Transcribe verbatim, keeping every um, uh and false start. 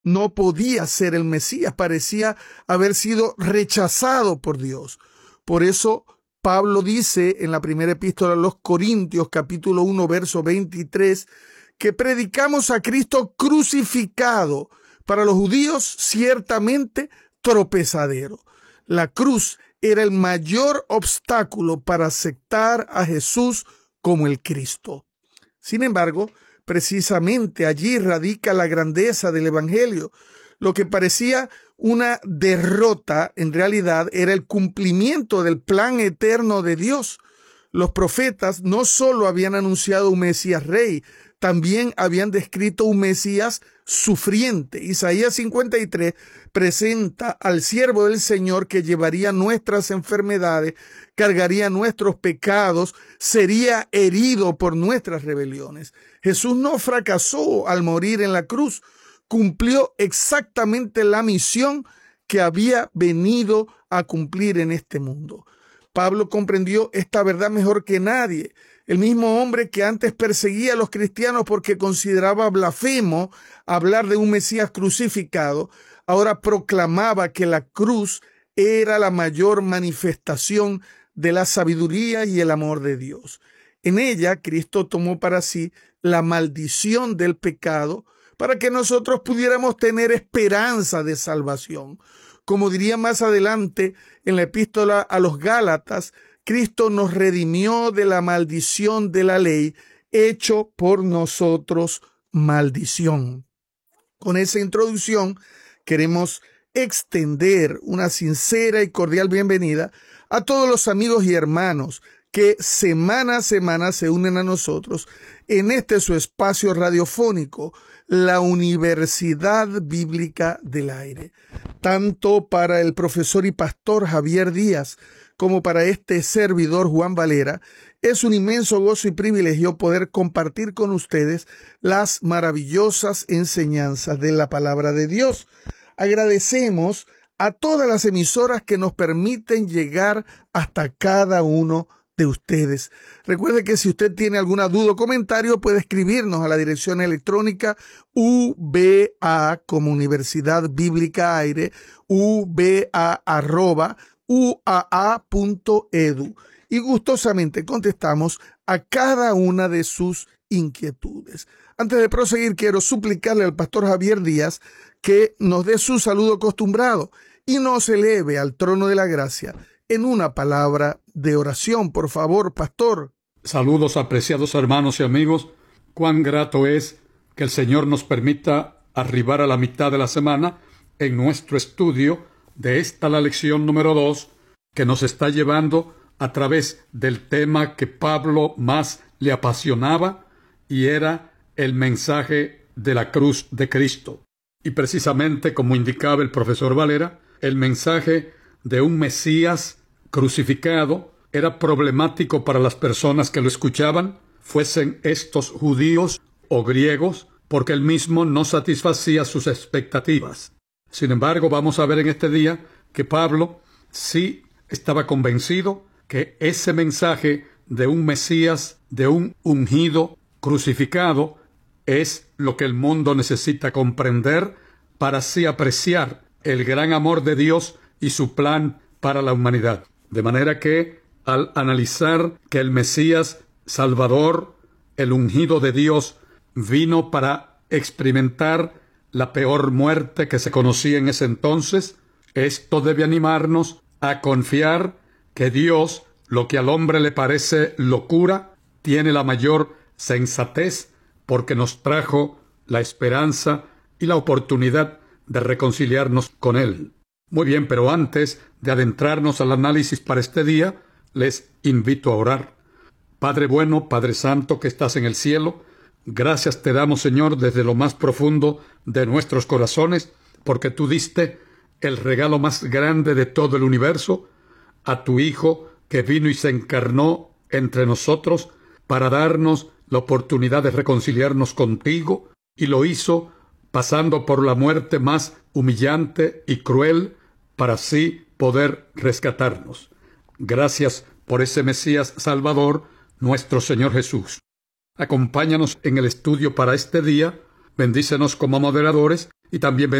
no podía ser el Mesías, parecía haber sido rechazado por Dios. Por eso Pablo dice en la primera epístola a los Corintios, capítulo uno, verso veintitrés, que predicamos a Cristo crucificado, para los judíos ciertamente tropezadero. La cruz era el mayor obstáculo para aceptar a Jesús como el Cristo. Sin embargo, precisamente allí radica la grandeza del Evangelio. Lo que parecía una derrota, en realidad, era el cumplimiento del plan eterno de Dios. Los profetas no solo habían anunciado un Mesías rey, también habían descrito un Mesías sufriente. Isaías cincuenta y tres presenta al siervo del Señor que llevaría nuestras enfermedades, cargaría nuestros pecados, sería herido por nuestras rebeliones. Jesús no fracasó al morir en la cruz, cumplió exactamente la misión que había venido a cumplir en este mundo. Pablo comprendió esta verdad mejor que nadie. El mismo hombre que antes perseguía a los cristianos porque consideraba blasfemo hablar de un Mesías crucificado, ahora proclamaba que la cruz era la mayor manifestación de la sabiduría y el amor de Dios. En ella, Cristo tomó para sí la maldición del pecado para que nosotros pudiéramos tener esperanza de salvación. Como diría más adelante en la epístola a los Gálatas, Cristo nos redimió de la maldición de la ley, hecho por nosotros maldición. Con esa introducción queremos extender una sincera y cordial bienvenida a todos los amigos y hermanos que semana a semana se unen a nosotros en este su espacio radiofónico, la Universidad Bíblica del Aire. Tanto para el profesor y pastor Javier Díaz como para este servidor Juan Valera, es un inmenso gozo y privilegio poder compartir con ustedes las maravillosas enseñanzas de la palabra de Dios. Agradecemos a todas las emisoras que nos permiten llegar hasta cada uno de ustedes. Recuerde que si usted tiene alguna duda o comentario, puede escribirnos a la dirección electrónica U B A como Universidad Bíblica Aire, uba arroba uaa punto edu, y gustosamente contestamos a cada una de sus inquietudes. Antes de proseguir, quiero suplicarle al pastor Javier Díaz que nos dé su saludo acostumbrado y nos eleve al trono de la gracia en una palabra de oración. Por favor, pastor. Saludos, apreciados hermanos y amigos. Cuán grato es que el Señor nos permita arribar a la mitad de la semana en nuestro estudio de esta la lección número dos, que nos está llevando a través del tema que Pablo más le apasionaba, y era el mensaje de la cruz de Cristo. Y precisamente, como indicaba el profesor Valera, el mensaje de un Mesías crucificado era problemático para las personas que lo escuchaban, fuesen estos judíos o griegos, porque él mismo no satisfacía sus expectativas. Sin embargo, vamos a ver en este día que Pablo sí estaba convencido que ese mensaje de un Mesías, de un ungido crucificado, es lo que el mundo necesita comprender para así apreciar el gran amor de Dios y su plan para la humanidad. De manera que, al analizar que el Mesías Salvador, el ungido de Dios, vino para experimentar la peor muerte que se conocía en ese entonces, esto debe animarnos a confiar que Dios, lo que al hombre le parece locura, tiene la mayor sensatez, porque nos trajo la esperanza y la oportunidad de reconciliarnos con Él. Muy bien, pero antes de adentrarnos al análisis para este día, les invito a orar. Padre bueno, Padre santo que estás en el cielo, gracias te damos, Señor, desde lo más profundo de nuestros corazones, porque tú diste el regalo más grande de todo el universo, a tu Hijo que vino y se encarnó entre nosotros para darnos la oportunidad de reconciliarnos contigo, y lo hizo pasando por la muerte más humillante y cruel para así poder rescatarnos. Gracias por ese Mesías Salvador, nuestro Señor Jesús. Acompáñanos en el estudio para este día, bendícenos como moderadores y también